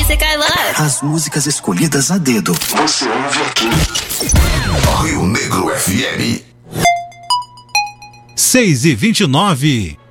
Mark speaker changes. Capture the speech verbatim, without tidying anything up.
Speaker 1: music I love.
Speaker 2: As músicas escolhidas a dedo.
Speaker 3: Você ouve aqui. Rio Negro F M.
Speaker 4: seis e vinte e nove.